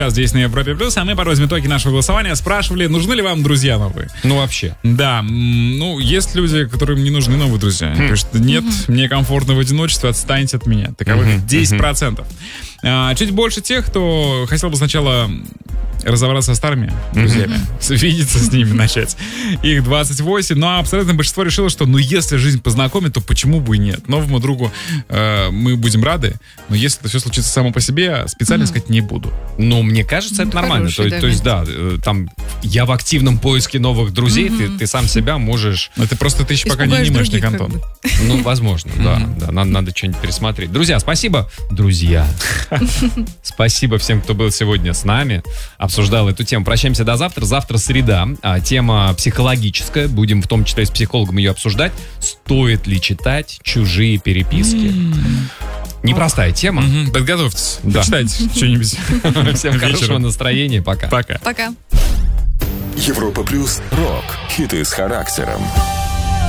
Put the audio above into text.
Здесь на Европе Плюс, а мы подводим итоги нашего голосования. Спрашивали, нужны ли вам друзья новые? Ну, вообще. Да, ну, есть люди, которым не нужны новые друзья. Потому что нет, мне комфортно в одиночестве, отстаньте от меня. Таковых 10%. Чуть больше тех, кто хотел бы сначала разобраться со старыми друзьями, видеться с ними, начать. Их 28, но абсолютно большинство решило, что если жизнь познакомит, то почему бы и нет. Новому другу мы будем рады, но если это все случится само по себе, специально сказать не буду. Ну, мне кажется, это нормально. То есть, да, там, я в активном поиске новых друзей, ты сам себя можешь... Это просто ты еще пока не анимешник, Антон. Ну, возможно, да. Надо что-нибудь пересмотреть. Друзья, спасибо. Друзья. Спасибо всем, кто был сегодня с нами, обсуждал эту тему. Прощаемся до завтра. Завтра среда. Тема психологическая. Будем в том числе с психологом ее обсуждать. Стоит ли читать чужие переписки? Непростая тема. Подготовьтесь. Почитайте что-нибудь. Всем хорошего настроения. Пока. Пока. Европа Плюс. Рок. Хиты с характером.